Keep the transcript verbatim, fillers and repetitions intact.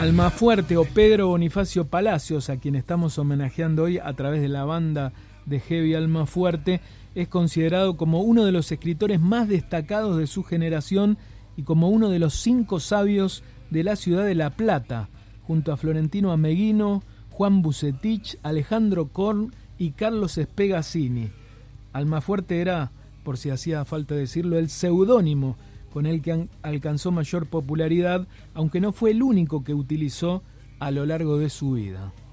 Almafuerte o Pedro Bonifacio Palacios, a quien estamos homenajeando hoy a través de la banda de heavy Almafuerte, es considerado como uno de los escritores más destacados de su generación y como uno de los cinco sabios de la ciudad de La Plata, junto a Florentino Ameghino, Juan Bucetich, Alejandro Korn y Carlos Spegazzini. Almafuerte era, por si hacía falta decirlo, el seudónimo con el que alcanzó mayor popularidad, aunque no fue el único que utilizó a lo largo de su vida.